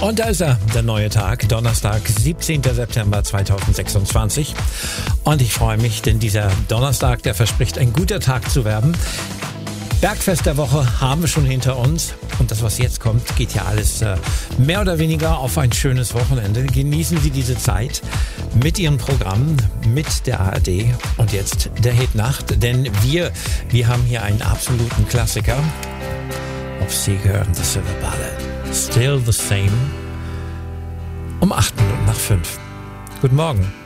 Und da ist er, der neue Tag, Donnerstag, 17. September 2026. Und ich freue mich, denn dieser Donnerstag, der verspricht, ein guter Tag zu werden. Bergfest der Woche haben wir schon hinter uns. Und das, was jetzt kommt, geht ja alles mehr oder weniger auf ein schönes Wochenende. Genießen Sie diese Zeit mit Ihren Programmen, mit der ARD. Und jetzt der Hit Nacht, denn wir haben hier einen absoluten Klassiker. Ob Sie hören, The Silver Ballad. Still the Same. Um 8 Minuten nach 5. Guten Morgen.